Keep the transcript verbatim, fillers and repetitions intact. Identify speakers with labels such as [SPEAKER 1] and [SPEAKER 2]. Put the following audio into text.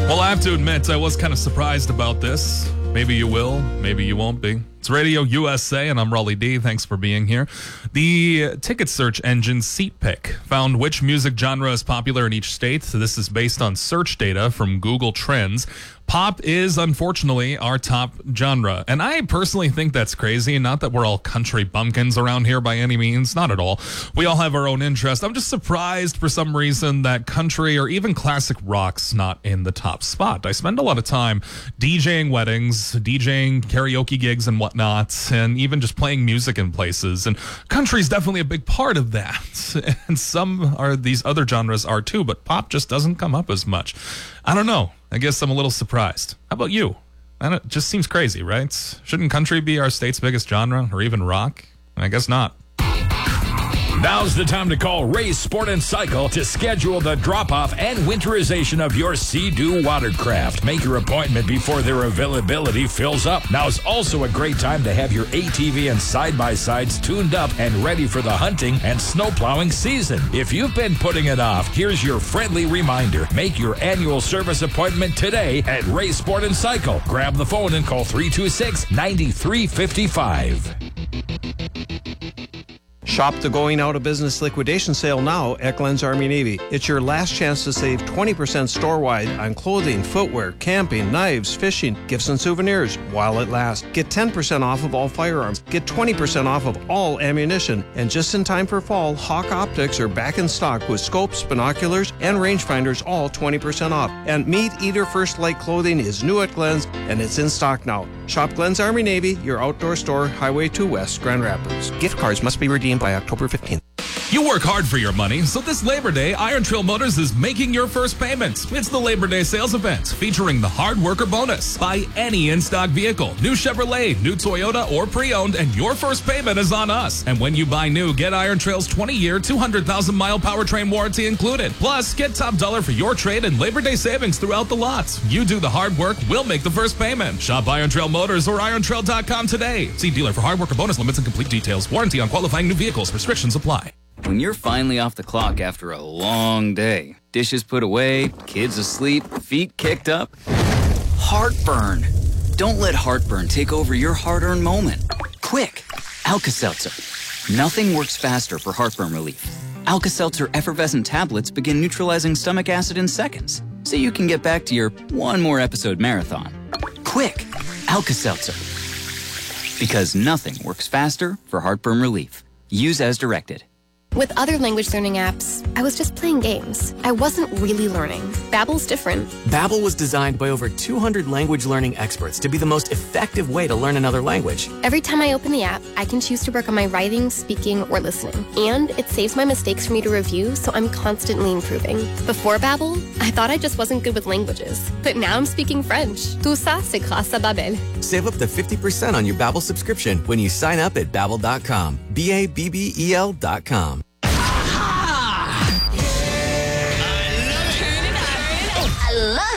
[SPEAKER 1] Well, I have to admit, I was kind of surprised about this. Maybe you will, maybe you won't be. It's Radio U S A, and I'm Raleigh D. Thanks for being here. The ticket search engine SeatPick found which music genre is popular in each state. So this is based on search data from Google Trends. Pop is, unfortunately, our top genre. And I personally think that's crazy. Not that we're all country bumpkins around here by any means. Not at all. We all have our own interest. I'm just surprised for some reason that country or even classic rock's not in the top spot. I spend a lot of time DJing weddings, DJing karaoke gigs and whatnot, and even just playing music in places. And country's definitely a big part of that. And some are these other genres are too, but pop just doesn't come up as much. I don't know. I guess I'm a little surprised. How about you? I don't, it just seems crazy, right? Shouldn't country be our state's biggest genre, or even rock? I guess not.
[SPEAKER 2] Now's the time to call Ray Sport and Cycle to schedule the drop-off and winterization of your Sea-Doo watercraft. Make your appointment before their availability fills up. Now's also a great time to have your A T V and side-by-sides tuned up and ready for the hunting and snowplowing season. If you've been putting it off, here's your friendly reminder. Make your annual service appointment today at Ray Sport and Cycle. Grab the phone and call three two six, nine three five five.
[SPEAKER 3] Shop the going out of business liquidation sale now at Glenn's Army Navy. It's your last chance to save twenty percent store-wide on clothing, footwear, camping, knives, fishing, gifts and souvenirs while it lasts. Get ten percent off of all firearms. Get twenty percent off of all ammunition. And just in time for fall, Hawk Optics are back in stock with scopes, binoculars, and rangefinders all twenty percent off. And Meat Eater First Light clothing is new at Glenn's and it's in stock now. Shop Glenn's Army Navy, your outdoor store, Highway two West, Grand Rapids. Gift cards must be redeemed by October fifteenth.
[SPEAKER 1] You work hard for your money, so this Labor Day, Iron Trail Motors is making your first payment. It's the Labor Day sales event featuring the Hard Worker Bonus. Buy any in-stock vehicle, new Chevrolet, new Toyota, or pre-owned, and your first payment is on us. And when you buy new, get Iron Trail's twenty-year, two hundred thousand mile powertrain warranty included. Plus, get top dollar for your trade and Labor Day savings throughout the lots. You do the hard work, we'll make the first payment. Shop Iron Trail Motors or iron trail dot com today. See dealer for Hard Worker Bonus limits and complete details. Warranty on qualifying new vehicles. Restrictions apply.
[SPEAKER 4] When you're finally off the clock after a long day, dishes put away, kids asleep, feet kicked up, heartburn. Don't let heartburn take over your hard-earned moment. Quick, Alka-Seltzer. Nothing works faster for heartburn relief. Alka-Seltzer effervescent tablets begin neutralizing stomach acid in seconds, so you can get back to your one more episode marathon. Quick, Alka-Seltzer. Because nothing works faster for heartburn relief. Use as directed.
[SPEAKER 5] With other language learning apps, I was just playing games. I wasn't really learning. Babbel's different.
[SPEAKER 6] Babbel was designed by over two hundred language learning experts to be the most effective way to learn another language.
[SPEAKER 5] Every time I open the app, I can choose to work on my writing, speaking, or listening. And it saves my mistakes for me to review, so I'm constantly improving. Before Babbel, I thought I just wasn't good with languages. But now I'm speaking French. Tout ça, c'est grâce à Babbel.
[SPEAKER 6] Save up to fifty percent on your Babbel subscription when you sign up at babbel dot com. B A B B E L dot com.